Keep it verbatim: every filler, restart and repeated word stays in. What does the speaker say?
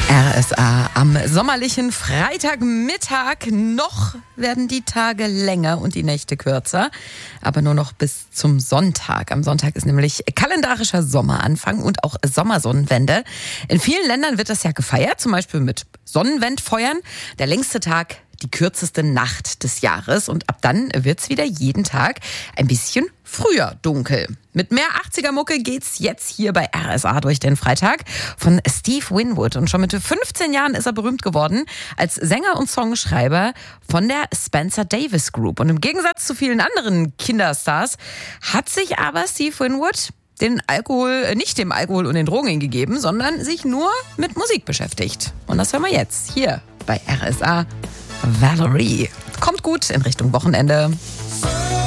R S A am sommerlichen Freitagmittag. Noch werden die Tage länger und die Nächte kürzer, aber nur noch bis zum Sonntag. Am Sonntag ist nämlich kalendarischer Sommeranfang und auch Sommersonnenwende. In vielen Ländern wird das ja gefeiert, zum Beispiel mit Sonnenwendfeuern. Der längste Tag, die kürzeste Nacht des Jahres, und ab dann wird's wieder jeden Tag ein bisschen früher dunkel. Mit mehr achtziger-Mucke geht's jetzt hier bei R S A durch den Freitag von Steve Winwood. Und schon mit fünfzehn Jahren ist er berühmt geworden als Sänger und Songschreiber von der Spencer Davis Group. Und im Gegensatz zu vielen anderen Kinderstars hat sich aber Steve Winwood den Alkohol, nicht dem Alkohol und den Drogen hingegeben, sondern sich nur mit Musik beschäftigt. Und das hören wir jetzt hier bei R S A. Valerie. Kommt gut in Richtung Wochenende.